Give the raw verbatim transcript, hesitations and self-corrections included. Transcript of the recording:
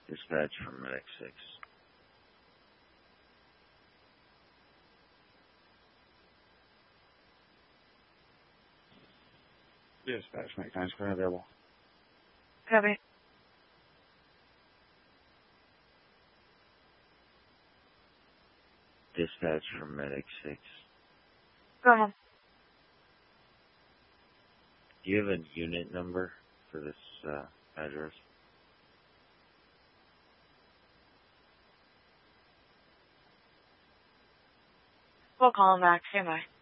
Dispatch from Medic six. Dispatch, make time square available. Copy. Dispatch from Medic six. Go ahead. Do you have a unit number for this uh, address? We'll call him back. Stand by.